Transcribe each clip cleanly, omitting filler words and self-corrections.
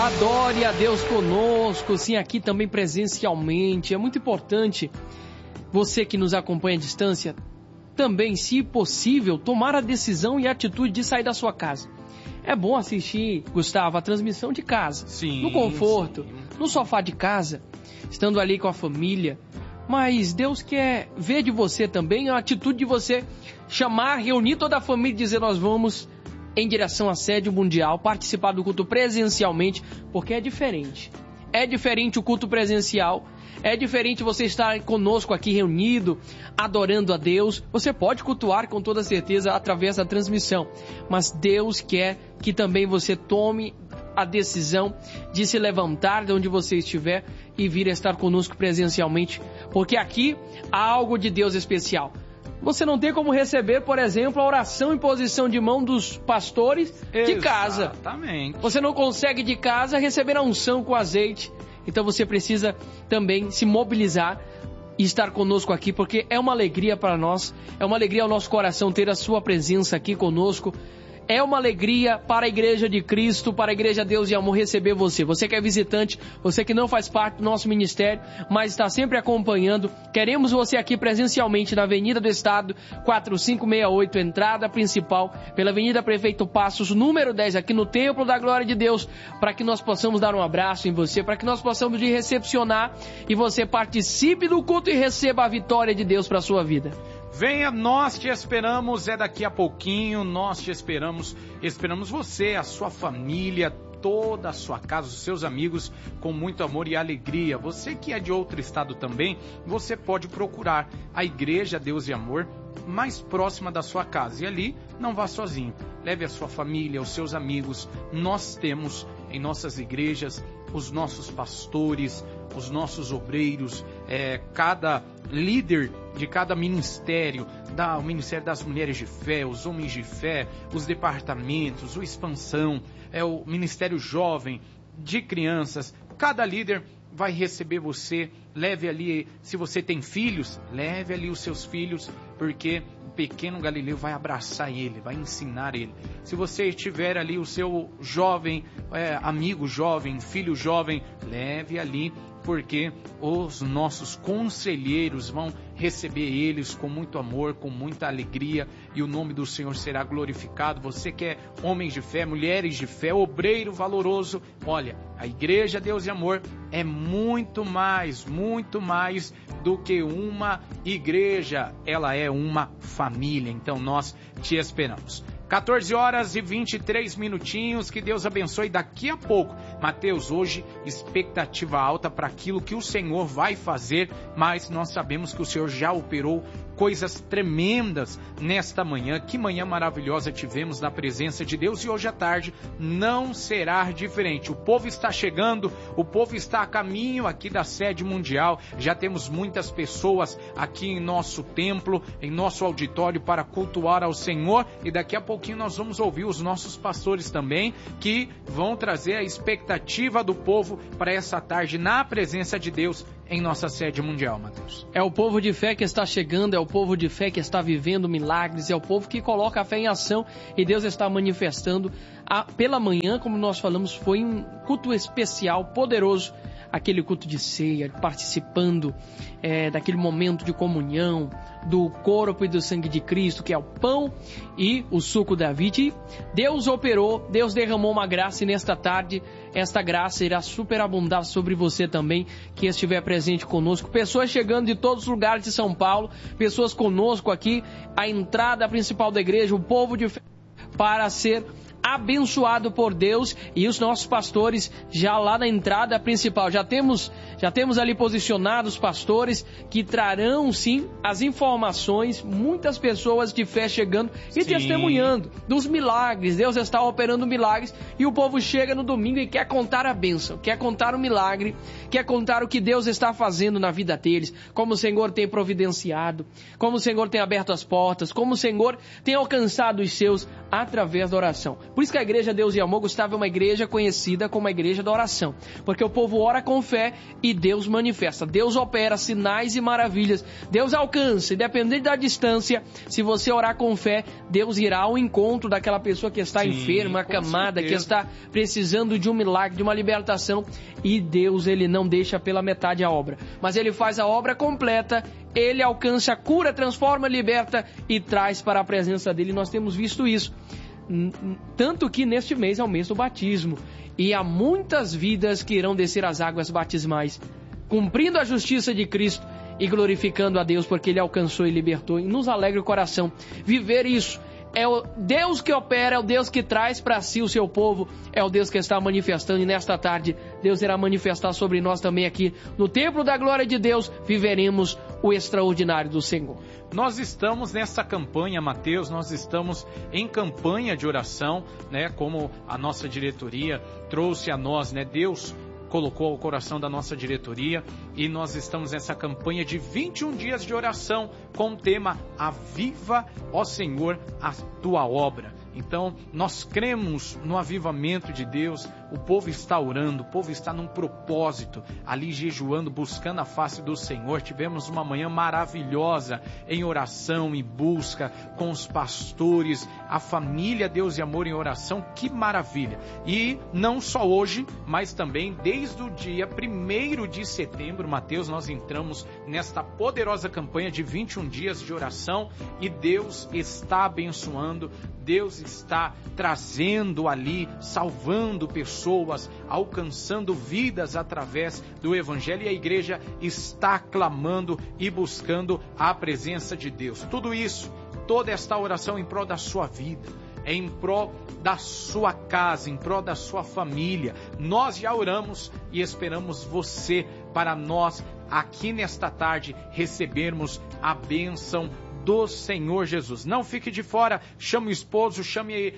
Adore a Deus conosco, sim, aqui também presencialmente. É muito importante você que nos acompanha à distância também, se possível, tomar a decisão e a atitude de sair da sua casa. É bom assistir, Gustavo, a transmissão de casa, sim, no conforto, sim, no sofá de casa, estando ali com a família. Mas Deus quer ver de você também a atitude de você chamar, reunir toda a família e dizer: nós vamos em direção à sede mundial, participar do culto presencialmente, porque é diferente. É diferente o culto presencial, é diferente você estar conosco aqui reunido, adorando a Deus. Você pode cultuar com toda certeza através da transmissão, mas Deus quer que também você tome a decisão de se levantar de onde você estiver e vir estar conosco presencialmente, porque aqui há algo de Deus especial. Você não tem como receber, por exemplo, a oração em posição de mão dos pastores de casa. Exatamente. Você não consegue de casa receber a unção com azeite. Então você precisa também se mobilizar e estar conosco aqui, porque é uma alegria para nós, é uma alegria ao nosso coração ter a sua presença aqui conosco. É uma alegria para a Igreja de Cristo, para a Igreja Deus e Amor receber você. Você que é visitante, você que não faz parte do nosso ministério, mas está sempre acompanhando. Queremos você aqui presencialmente na Avenida do Estado, 4568, entrada principal, pela Avenida Prefeito Passos, número 10, aqui no Templo da Glória de Deus, para que nós possamos dar um abraço em você, para que nós possamos te recepcionar e você participe do culto e receba a vitória de Deus para a sua vida. Venha, nós te esperamos, é daqui a pouquinho, nós te esperamos você, a sua família, toda a sua casa, os seus amigos, com muito amor e alegria. Você que é de outro estado também, você pode procurar a Igreja Deus e Amor mais próxima da sua casa. E ali, não vá sozinho, leve a sua família, os seus amigos. Nós temos em nossas igrejas os nossos pastores, os nossos obreiros, cada líder de cada ministério, o Ministério das Mulheres de Fé, os Homens de Fé, os departamentos, o Expansão, o Ministério Jovem, de crianças. Cada líder vai receber você. Leve ali, se você tem filhos, leve ali os seus filhos, porque o pequeno Galileu vai abraçar ele, vai ensinar ele. Se você tiver ali o seu jovem, amigo jovem, filho jovem, leve ali, porque os nossos conselheiros vão receber eles com muito amor, com muita alegria, e o nome do Senhor será glorificado. Você que é homens de fé, mulheres de fé, obreiro valoroso, olha, a Igreja Deus e Amor é muito mais do que uma igreja, ela é uma família. Então nós te esperamos. 14 horas e 23 minutinhos, que Deus abençoe. Daqui a pouco, Mateus, hoje expectativa alta para aquilo que o Senhor vai fazer, mas nós sabemos que o Senhor já operou coisas tremendas nesta manhã. Que manhã maravilhosa tivemos na presença de Deus, e hoje à tarde não será diferente. O povo está chegando, o povo está a caminho aqui da sede mundial. Já temos muitas pessoas aqui em nosso templo, em nosso auditório, para cultuar ao Senhor, e daqui a pouquinho nós vamos ouvir os nossos pastores também, que vão trazer a expectativa do povo para essa tarde na presença de Deus em nossa sede mundial, Mateus. É o povo de fé que está chegando, é o povo de fé que está vivendo milagres, é o povo que coloca a fé em ação, e Deus está manifestando. Pela manhã, como nós falamos, foi um culto especial, poderoso, aquele culto de ceia, participando daquele momento de comunhão, do corpo e do sangue de Cristo, que é o pão e o suco da vida. E Deus operou, Deus derramou uma graça, e nesta tarde esta graça irá superabundar sobre você também, que estiver presente conosco. Pessoas chegando de todos os lugares de São Paulo, pessoas conosco aqui, a entrada principal da igreja, o povo de fé, para ser abençoado por Deus, e os nossos pastores já lá na entrada principal, já temos ali posicionados pastores que trarão sim as informações, muitas pessoas de fé chegando e testemunhando dos milagres. Deus está operando milagres, e o povo chega no domingo e quer contar a bênção, quer contar o milagre, quer contar o que Deus está fazendo na vida deles, como o Senhor tem providenciado, como o Senhor tem aberto as portas, como o Senhor tem alcançado os seus através da oração. Por Por isso que a igreja Deus e Amor, Gustavo, é uma igreja conhecida como a igreja da oração. Porque o povo ora com fé e Deus manifesta. Deus opera sinais e maravilhas. Deus alcança, independente da distância. Se você orar com fé, Deus irá ao encontro daquela pessoa que está enferma, acamada, que está precisando de um milagre, de uma libertação. E Deus, Ele não deixa pela metade a obra, mas Ele faz a obra completa. Ele alcança a cura, transforma, liberta e traz para a presença dEle. Nós temos visto isso. Tanto que neste mês é o mês do batismo. E há muitas vidas que irão descer as águas batismais, cumprindo a justiça de Cristo e glorificando a Deus, porque Ele alcançou e libertou. E nos alegra o coração viver isso. É o Deus que opera, é o Deus que traz para si o seu povo, é o Deus que está manifestando. E nesta tarde, Deus irá manifestar sobre nós também aqui. No templo da glória de Deus, viveremos o extraordinário do Senhor. Nós estamos nessa campanha, Mateus, nós estamos em campanha de oração, né? Como a nossa diretoria trouxe a nós, né? Deus colocou ao coração da nossa diretoria, e nós estamos nessa campanha de 21 dias de oração com o tema Aviva, ó Senhor, a tua obra. Então, nós cremos no avivamento de Deus. O povo está orando, o povo está num propósito, ali jejuando, buscando a face do Senhor. Tivemos uma manhã maravilhosa em oração e busca com os pastores, a família Deus e Amor em oração. Que maravilha! E não só hoje, mas também desde o dia 1º de setembro, Mateus, nós entramos nesta poderosa campanha de 21 dias de oração, e Deus está abençoando, Deus está trazendo ali, salvando pessoas, alcançando vidas através do Evangelho, e a igreja está clamando e buscando a presença de Deus. Tudo isso, toda esta oração em prol da sua vida, em prol da sua casa, em prol da sua família. Nós já oramos e esperamos você para nós, aqui nesta tarde, recebermos a bênção do Senhor Jesus. Não fique de fora, chame o esposo, chame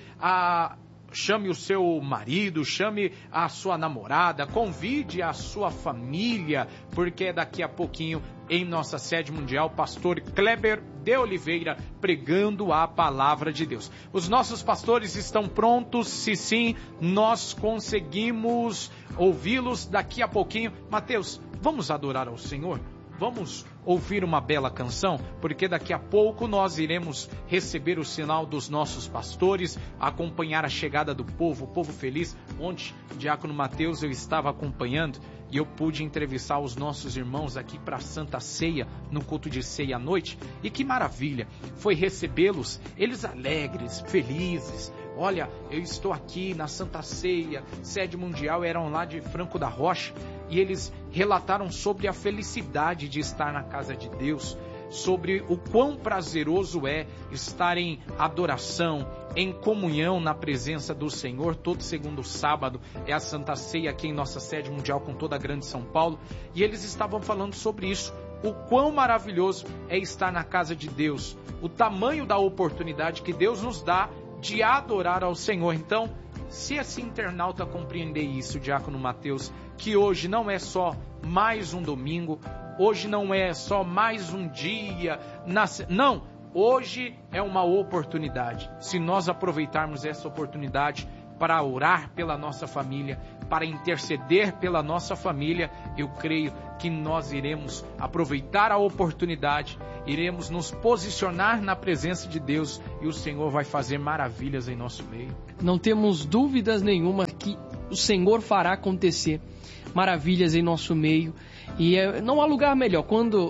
o seu marido, chame a sua namorada, convide a sua família, porque daqui a pouquinho, em nossa sede mundial, pastor Kleber de Oliveira pregando a palavra de Deus. Os nossos pastores estão prontos? Se sim, nós conseguimos ouvi-los daqui a pouquinho. Mateus, vamos adorar ao Senhor? Vamos ouvir uma bela canção, porque daqui a pouco nós iremos receber o sinal dos nossos pastores, acompanhar a chegada do povo, o povo feliz. Ontem, Diácono Mateus, eu estava acompanhando e eu pude entrevistar os nossos irmãos aqui para a Santa Ceia, no culto de ceia à noite, e que maravilha foi recebê-los, eles alegres, felizes. Olha, eu estou aqui na Santa Ceia, sede mundial, eram lá de Franco da Rocha, e eles relataram sobre a felicidade de estar na casa de Deus, sobre o quão prazeroso é estar em adoração, em comunhão na presença do Senhor. Todo segundo sábado é a Santa Ceia aqui em nossa sede mundial com toda a grande São Paulo, e eles estavam falando sobre isso, o quão maravilhoso é estar na casa de Deus, o tamanho da oportunidade que Deus nos dá de adorar ao Senhor. Então, se esse internauta compreender isso, Diácono Mateus, que hoje não é só mais um domingo, hoje não é só mais um dia, não, hoje é uma oportunidade. Se nós aproveitarmos essa oportunidade para orar pela nossa família, para interceder pela nossa família, eu creio que nós iremos aproveitar a oportunidade, iremos nos posicionar na presença de Deus, e o Senhor vai fazer maravilhas em nosso meio. Não temos dúvidas nenhuma que o Senhor fará acontecer maravilhas em nosso meio, e não há lugar melhor. Quando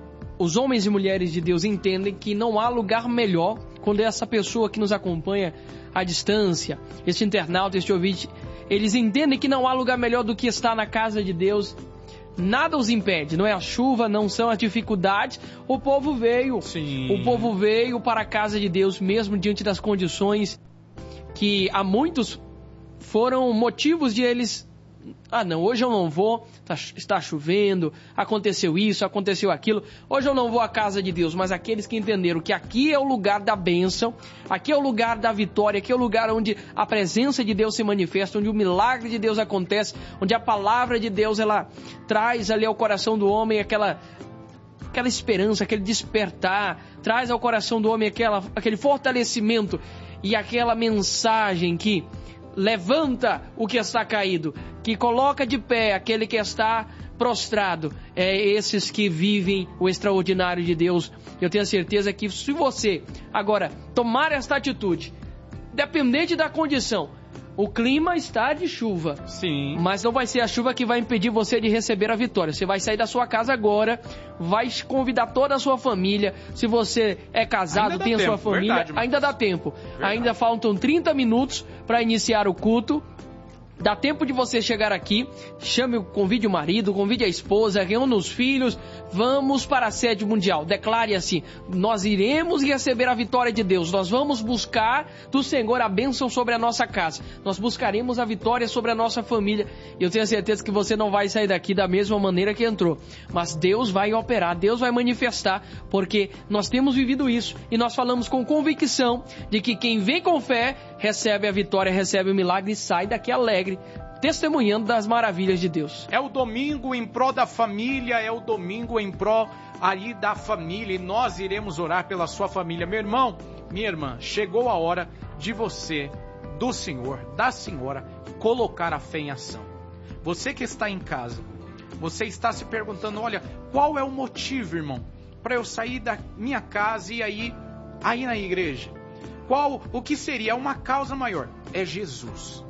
os homens e mulheres de Deus entendem que não há lugar melhor, quando essa pessoa que nos acompanha à distância, este internauta, este ouvinte, eles entendem que não há lugar melhor do que estar na casa de Deus, nada os impede, não é a chuva, não são as dificuldades. O povo veio, Sim. O povo veio para a casa de Deus, mesmo diante das condições que a muitos foram motivos de eles: não, hoje eu não vou, está chovendo, aconteceu isso, aconteceu aquilo, hoje eu não vou à casa de Deus. Mas aqueles que entenderam que aqui é o lugar da bênção, aqui é o lugar da vitória, aqui é o lugar onde a presença de Deus se manifesta, onde o milagre de Deus acontece, onde a palavra de Deus ela traz ali ao coração do homem aquela esperança, aquele despertar, traz ao coração do homem aquele fortalecimento. e aquela mensagem que levanta o que está caído, que coloca de pé aquele que está prostrado, é esses que vivem o extraordinário de Deus. Eu tenho certeza que se você agora tomar esta atitude, dependente da condição, o clima está de chuva. Sim. Mas não vai ser a chuva que vai impedir você de receber a vitória. Você vai sair da sua casa agora, vai convidar toda a sua família. Se você é casado, tem a sua família, verdade, ainda dá tempo. Verdade. Ainda faltam 30 minutos para iniciar o culto. Dá tempo de você chegar aqui, convide o marido, convide a esposa, reúna os filhos, vamos para a sede mundial. Declare assim: nós iremos receber a vitória de Deus, nós vamos buscar do Senhor a bênção sobre a nossa casa, nós buscaremos a vitória sobre a nossa família. Eu tenho certeza que você não vai sair daqui da mesma maneira que entrou, mas Deus vai operar, Deus vai manifestar, porque nós temos vivido isso e nós falamos com convicção de que quem vem com fé recebe a vitória, recebe o milagre e sai daqui alegre, testemunhando das maravilhas de Deus. É o domingo em prol da família, é o domingo em prol aí da família, e nós iremos orar pela sua família. Meu irmão, minha irmã, chegou a hora de você, do senhor, da senhora, colocar a fé em ação. Você que está em casa, você está se perguntando, olha, qual é o motivo, irmão, para eu sair da minha casa e aí na igreja? O que seria uma causa maior? É Jesus.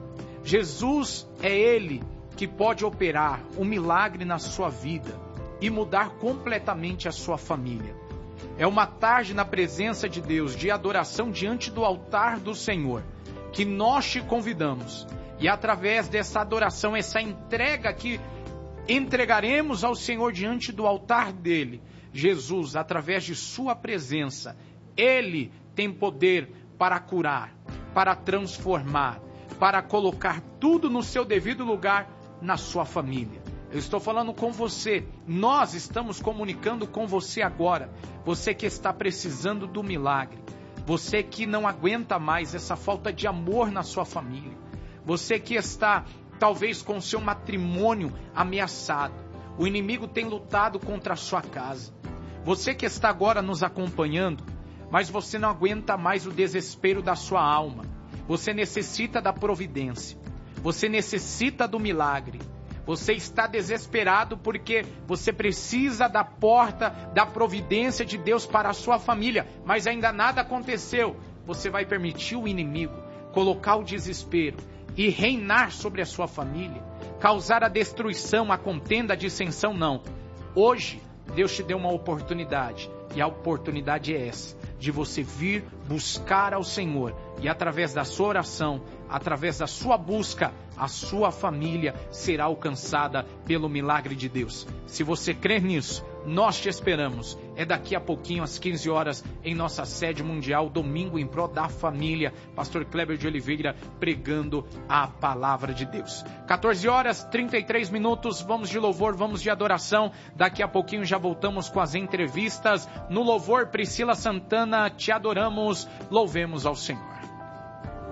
Jesus é Ele que pode operar um milagre na sua vida e mudar completamente a sua família. É uma tarde na presença de Deus, de adoração diante do altar do Senhor, que nós te convidamos. E através dessa adoração, essa entrega que entregaremos ao Senhor diante do altar dele, Jesus, através de sua presença, Ele tem poder para curar, para transformar, para colocar tudo no seu devido lugar na sua família. Eu estou falando com você, nós estamos comunicando com você agora, você que está precisando do milagre, você que não aguenta mais essa falta de amor na sua família, você que está talvez com seu matrimônio ameaçado, o inimigo tem lutado contra a sua casa, você que está agora nos acompanhando, mas você não aguenta mais o desespero da sua alma. Você necessita da providência. Você necessita do milagre. Você está desesperado porque você precisa da porta da providência de Deus para a sua família, mas ainda nada aconteceu. Você vai permitir o inimigo colocar o desespero e reinar sobre a sua família, causar a destruição, a contenda, a dissensão? Não. Hoje, Deus te deu uma oportunidade, e a oportunidade é essa, de você vir buscar ao Senhor, e através da sua oração, através da sua busca, a sua família será alcançada pelo milagre de Deus. Se você crer nisso, nós te esperamos. É daqui a pouquinho, às 15 horas, em nossa sede mundial, domingo em prol da família. Pastor Kleber de Oliveira pregando a palavra de Deus. 14 horas, 33 minutos, vamos de louvor, vamos de adoração. Daqui a pouquinho já voltamos com as entrevistas. No louvor, Priscila Santana, te adoramos, louvemos ao Senhor.